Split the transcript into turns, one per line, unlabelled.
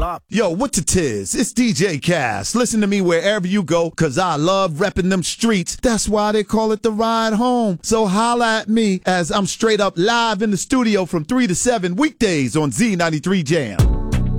hop.
Yo, what's it is? It's DJ Cass. Listen to me wherever you go, cause I love repping them streets. That's why they call it the ride home. So holla at me as I'm straight up live in the studio from 3 to 7 weekdays on Z93 Jam.